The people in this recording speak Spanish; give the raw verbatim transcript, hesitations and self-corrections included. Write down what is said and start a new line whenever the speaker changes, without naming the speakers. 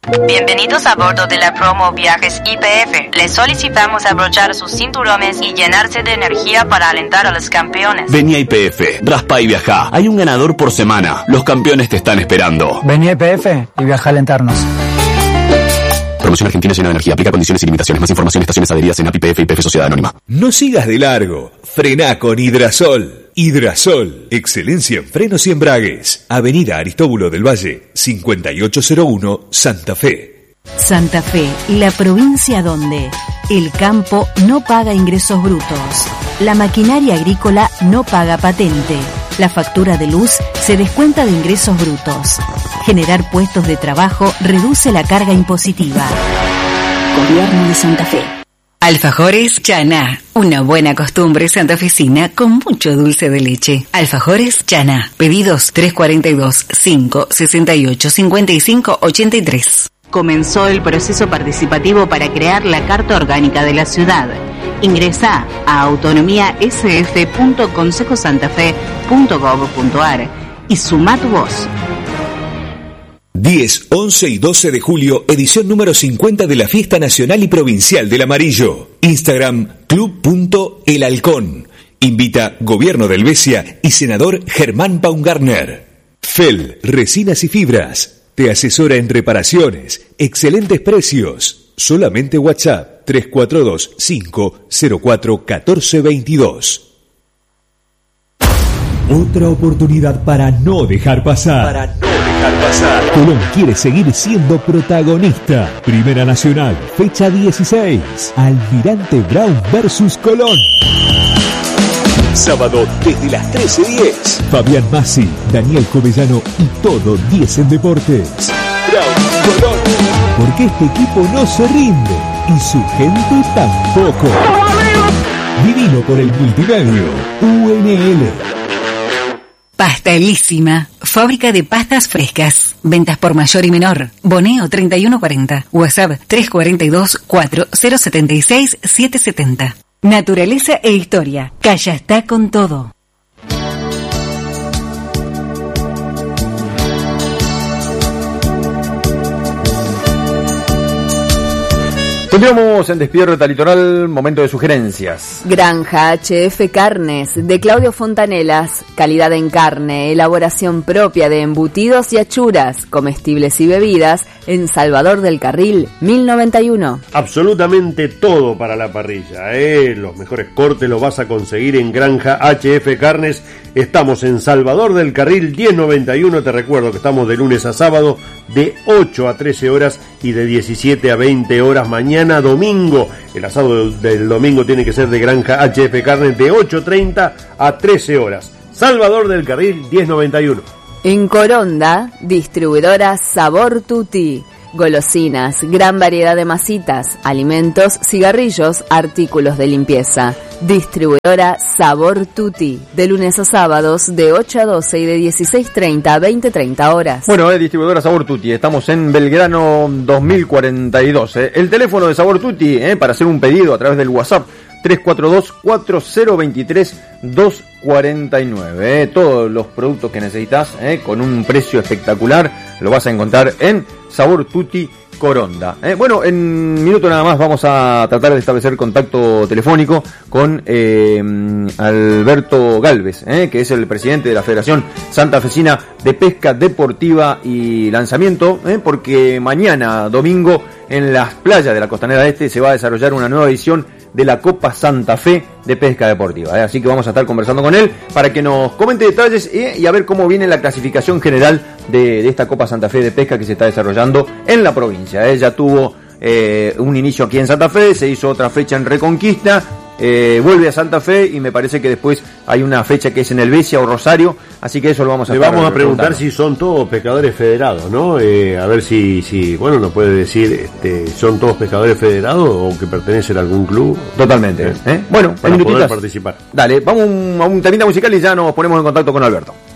Bienvenidos a bordo de la promo Viajes Y P F. Les solicitamos abrochar sus cinturones y llenarse de energía para alentar a los campeones.
Vení a Y P F, raspa y viajá. Hay un ganador por semana. Los campeones te están esperando.
Vení a Y P F y viaja a alentarnos.
Promoción Argentina llena de energía. Aplica condiciones y limitaciones. Más información en estaciones adheridas en A P I P F y Y P F Sociedad Anónima.
No sigas de largo. Frená con Hidrasol. Hidrasol. Excelencia en frenos y embragues. Avenida Aristóbulo del Valle, cincuenta y ocho cero uno, Santa Fe.
Santa Fe, la provincia donde el campo no paga ingresos brutos, la maquinaria agrícola no paga patente, la factura de luz se descuenta de ingresos brutos. Generar puestos de trabajo reduce la carga impositiva. Gobierno de Santa Fe.
Alfajores Chaná, una buena costumbre santafesina con mucho dulce de leche. Alfajores Chaná, pedidos tres cuatro dos, cinco seis ocho, cinco cinco ocho tres.
Comenzó el proceso participativo para crear la Carta Orgánica de la Ciudad. Ingresa a autonomía s f punto consejo santa fe punto gov punto a r y suma tu voz.
diez, once y doce de julio, edición número cincuenta de la Fiesta Nacional y Provincial del Amarillo. Instagram, club.el halcón. Invita Gobierno del Helvecia y senador Germán Baumgartner. F E L, Resinas y Fibras. Te asesora en reparaciones. Excelentes precios. Solamente WhatsApp tres cuatro dos, cinco cero cuatro, uno cuatro dos dos. Otra oportunidad para no dejar pasar. Para no dejar pasar. Colón quiere seguir siendo protagonista. Primera Nacional, fecha dieciséis. Almirante Brown versus Colón. Sábado desde las trece diez. Fabián Massi, Daniel Covellano y todo diez en Deportes. Brown Colón. Porque este equipo no se rinde y su gente tampoco. Divino por el multimedio. U N L.
Pastelísima, fábrica de pastas frescas. Ventas por mayor y menor. Boneo treinta y uno cuarenta. WhatsApp tres cuatro dos, cuatro cero siete seis, siete siete cero. Naturaleza e historia. Calla está con todo.
Continuamos en Despierta Litoral, momento de sugerencias.
Granja H F Carnes, de Claudio Fontanelas. Calidad en carne, elaboración propia de embutidos y achuras, comestibles y bebidas, en Salvador del Carril, mil noventa y uno.
Absolutamente todo para la parrilla, ¿eh? Los mejores cortes los vas a conseguir en Granja H F Carnes. Estamos en Salvador del Carril, diez noventa y uno. Te recuerdo que estamos de lunes a sábado, de ocho a trece horas y de diecisiete a veinte horas mañana domingo. El asado del, del domingo tiene que ser de Granja H F Carnes de ocho treinta a trece horas. Salvador del Carril, diez noventa y uno.
En Coronda, distribuidora Sabor Tutti. Golosinas, gran variedad de masitas, alimentos, cigarrillos, artículos de limpieza. Distribuidora Sabor Tutti, de lunes a sábados de ocho a doce y de dieciséis treinta a veinte treinta horas.
Bueno, eh, distribuidora Sabor Tutti, estamos en Belgrano dos mil cuarenta y dos. Eh. El teléfono de Sabor Tutti, eh, para hacer un pedido a través del WhatsApp, tres cuatro dos, cuatro cero dos tres, dos cuatro nueve. Eh. Todos los productos que necesitas, eh, con un precio espectacular, lo vas a encontrar en Sabor Tutti Coronda. Eh, bueno, en un minuto nada más vamos a tratar de establecer contacto telefónico con eh, Alberto Galvez, eh, que es el presidente de la Federación Santafesina de Pesca Deportiva y Lanzamiento, eh, porque mañana, domingo, en las playas de la Costanera Este se va a desarrollar una nueva edición de la Copa Santa Fe de Pesca Deportiva. ¿eh? Así que vamos a estar conversando con él para que nos comente detalles ¿eh? y a ver cómo viene la clasificación general de, de esta Copa Santa Fe de Pesca que se está desarrollando en la provincia. ¿eh? Ya tuvo eh, un inicio aquí en Santa Fe, se hizo otra fecha en Reconquista, eh, vuelve a Santa Fe y me parece que después hay una fecha que es en Helvecia o Rosario, así que eso lo vamos a
Le vamos a preguntar si son todos pescadores federados, ¿no? Eh, a ver si, si, bueno, nos puede decir, este, ¿son todos pescadores federados o que pertenecen a algún club?
Totalmente. ¿Eh? ¿Eh? Bueno,
para poder participar.
Dale, vamos a un, a un temita musical y ya nos ponemos en contacto con Alberto.